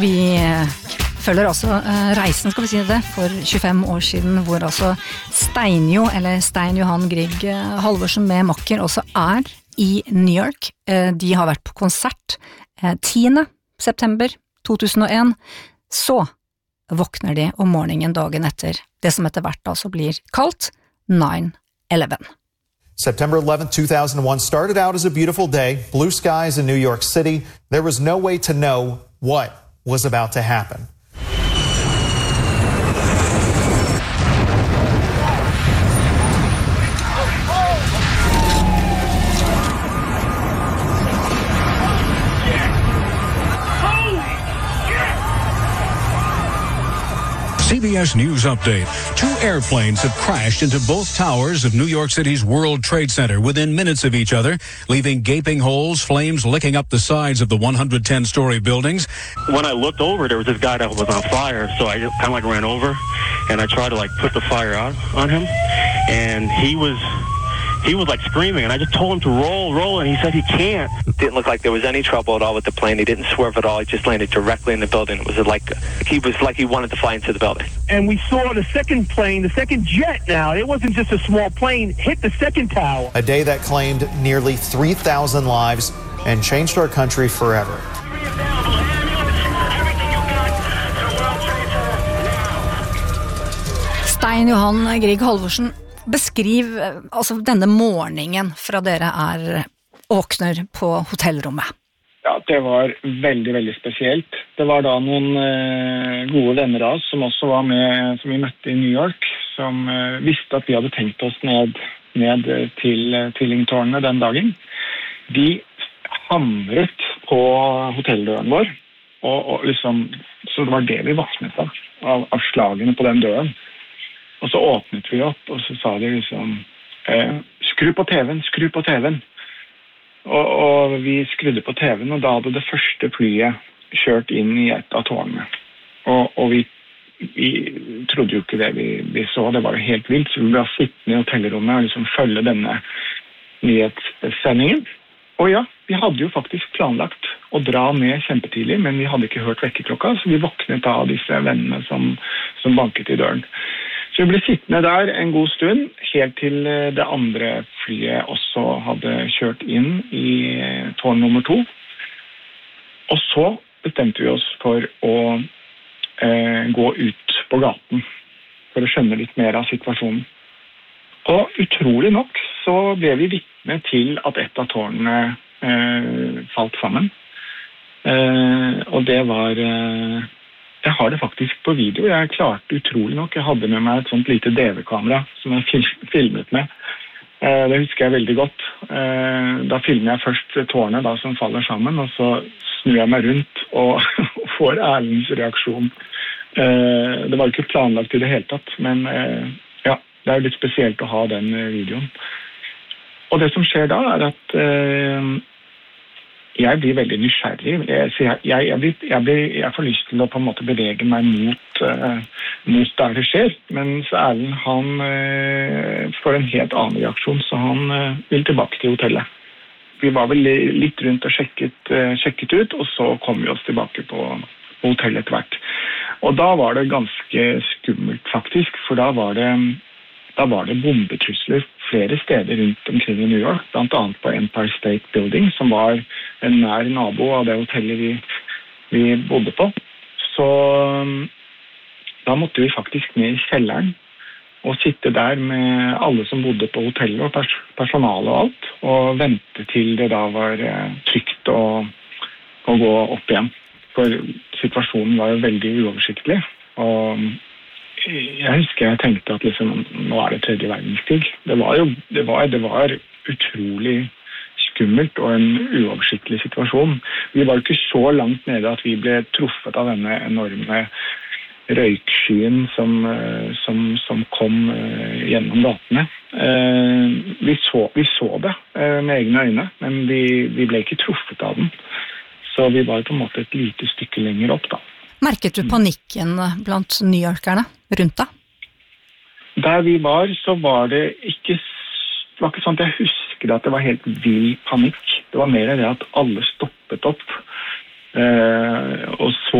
Vi følger altså reisen, skal vi si det, for 25 år siden, hvor altså Stein Johan Grieg Halvorsen med makker også i New York. De har vært på konsert 10. september 2001. Så våkner de om morgenen dagen etter det som etter hvert altså blir kalt 9/11. September 11th, 2001 started out as a beautiful day, blue skies in New York City. There was no way to know what was about to happen. CBS News Update. 2 airplanes have crashed into both towers of New York City's World Trade Center within minutes of each other, leaving gaping holes, flames licking up the sides of the 110-story buildings. When I looked over, there was this guy that was on fire, so I just kind of ran over, and I tried to put the fire out on him, and he was screaming, and I just told him to roll, and he said he can't. It didn't look like there was any trouble at all with the plane. He didn't swerve at all. He just landed directly in the building. It was like he wanted to fly into the building. And we saw the second plane, the second jet now. It wasn't just a small plane, hit the second tower. A day that claimed nearly 3,000 lives and changed our country forever. Stein Johan Grieg Halvorsen, beskriv altså denne morgenen fra dere åkner på hotellrommet. Ja, det var veldig, veldig spesielt. Det var da noen gode venner av oss som også var med, som vi møtte i New York, som visste at vi hadde tenkt oss ned til tvillingtårnene den dagen. De hamret på hotelldøren vår, og liksom, så det var det vi vaknet av slagene på den døren. Og så åpnet vi opp, og så sa de liksom, skru på TV-en. Og vi skrudde på TV-en, og da hadde det første flyet kjørt inn i et av tårnene. Og vi trodde jo ikke det vi så, det var jo helt vilt, så vi ble sittende i hotellrommet og liksom følge denne nyhetssendingen. Og ja, vi hadde jo faktisk planlagt å dra ned kjempetidlig, men vi hadde ikke hørt vekkerklokka, så vi våknet av disse vennene som banket i døren. Så vi ble sittende der en god stund, helt til det andre flyet også hadde kjørt inn i tårn nummer 2. Og så bestemte vi oss for å gå ut på gaten, for å skjønne litt mer av situasjonen. Og utrolig nok så ble vi vitne til at et av tårnene falt sammen. Og det var... Jeg har det faktisk på video. Jeg klarte utrolig nok. Jeg hadde med meg et sånt lite DV-kamera som jeg filmet med. Det husker jeg veldig godt. Da filmer jeg først tårnet da, som faller sammen, og så snur jeg meg rundt og får Erlends reaksjon. Det var ikke planlagt i det hele tatt, men ja, det er litt spesielt å ha den videoen. Og det som skjer da er at jeg blir veldig nysgjerrig. Jeg får lyst til å på en måte bevege meg mot der det skjer. Men så Erlend, han får en helt annen reaksjon, så han vil tilbake til hotellet. Vi var vel litt rundt og sjekket ut, og så kom vi oss tilbake på hotellet etter hvert. Og da var det ganske skummelt faktisk, for da var det bombetrusler flere steder rundt omkring i New York, blant annet på Empire State Building, som var en nær nabo av det hotellet vi bodde på. Så da måtte vi faktisk ned i kjelleren og sitte der med alle som bodde på hotellet og personale og alt, og vente til det da var trygt å gå opp igjen. For situasjonen var jo veldig uoversiktlig, og jeg husker jeg tenkte at liksom, nå er det 3. verdenskrig. Det var utrolig skummelt og en uoversiktlig situasjon. Vi var ikke så langt nede at vi ble truffet av denne enorme røykskyen som kom gjennom gatene. Vi så det med egne øyne, men vi ble ikke truffet av den. Så vi var på en måte et lite stykke lenger opp da. Merket du panikken blant newyorkerne rundt deg? Der vi var, så var det ikke sånn at jeg husker at det var helt vill panikk. Det var mer det at alle stoppet opp og så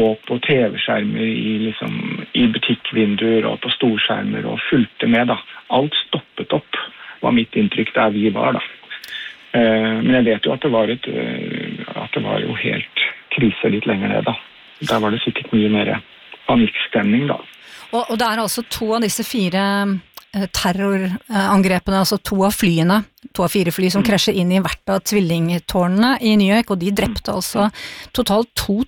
så på TV-skjermer i butikkvinduer og på storskjermer og fulgte med da. Alt stoppet opp, var mitt inntrykk der vi var da. Men jeg vet jo at det var jo helt krise litt lenger ned da. Der var det sikkert mye mer panikkstemning da. Og det altså 2 av disse 4 terrorangrepene, altså 2 av flyene, 2 av 4 fly som krasjer inn i hvert av tvillingtårnene i New York, og de drepte altså totalt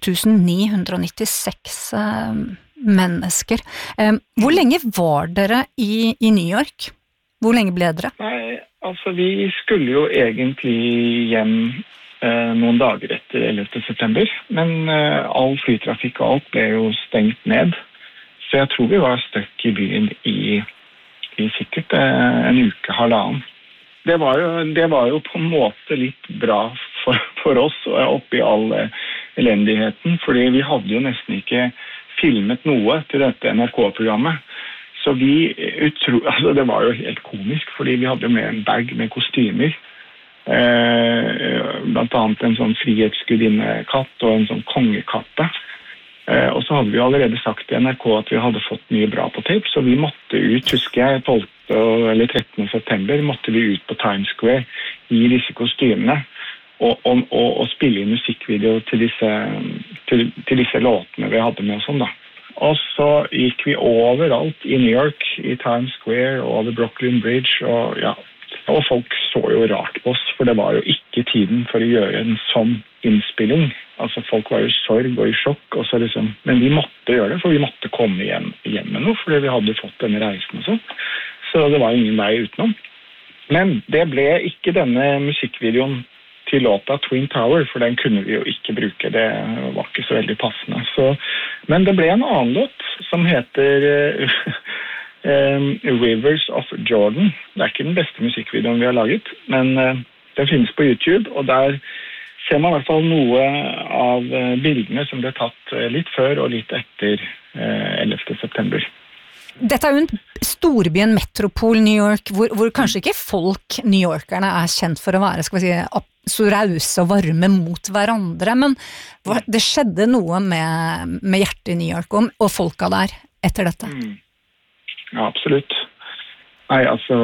2996 mennesker. Hvor lenge var dere i New York? Hvor lenge ble dere? Nei, altså vi skulle jo egentlig hjem noen dager etter 11. september, men all flytrafikk og alt ble jo stengt ned. Så jeg tror vi var støkk i byen i sikkert en uke, halvannen. Det var jo på en måte litt bra for oss oppi all elendigheten, fordi vi hadde jo nesten ikke filmet noe til dette NRK-programmet. Så det var jo helt komisk, fordi vi hadde med en bag med kostymer, blant annet en sånn frihetsgudinnekatt og en sånn kongekatte. Og så hadde vi allerede sagt til NRK at vi hadde fått mye bra på tape, så vi måtte ut, husker jeg, 12. eller 13. september, måtte vi ut på Times Square i disse kostymene og spille inn musikkvideo til disse låtene vi hadde med oss sånn da. Og så gikk vi overalt i New York, i Times Square og over Brooklyn Bridge, og folk så jo rart på oss, for det var jo ikke tiden for å gjøre en sånn innspilling. Altså folk var jo i sorg og i sjokk, og så men vi måtte gjøre det, for vi måtte komme hjem med noe, fordi vi hadde fått denne reisen og sånn. Så det var ingen vei utenom. Men det ble ikke denne musikkvideoen til låta Twin Tower, for den kunne vi jo ikke bruke, det var ikke så veldig passende. Men det ble en annen låt som heter Rivers of Jordan. Det ikke den beste musikkvideoen vi har laget, men den finnes på YouTube, og der ser man i hvert fall noe av bildene som ble tatt litt før og litt etter 11. september. Dette jo en storby, en metropol, New York, hvor kanskje ikke folk, New Yorkerne, kjent for å være, skal vi si, så rause og varme mot hverandre, men det skjedde noe med hjertet i New York og folka der etter dette. Ja, absolutt. Nei, altså,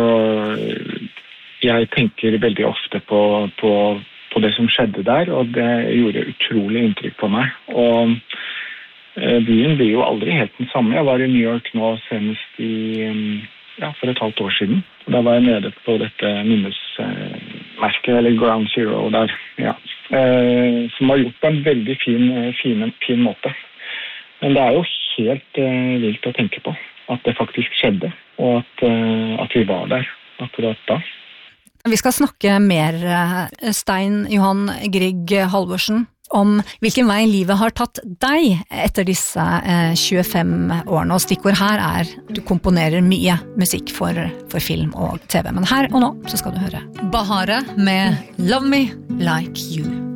jeg tenker veldig ofte på det som skjedde der, og det gjorde utrolig inntrykk på meg. Og byen blir jo aldri helt den samme. Jeg var i New York nå senest for et halvt år siden. Da var jeg nede på dette minnesmerket, eller Ground Zero der, som var gjort på en veldig fin måte. Men det jo helt vilt å tenke på at det faktisk skjedde, og at vi var der akkurat da. Vi skal snakke mer, Stein Johan Grieg Halvorsen, om hvilken vei livet har tatt deg etter disse 25 årene. Og stikkord her du komponerer mye musikk for film og TV. Men her og nå så skal du høre Bahare med Love Me Like You.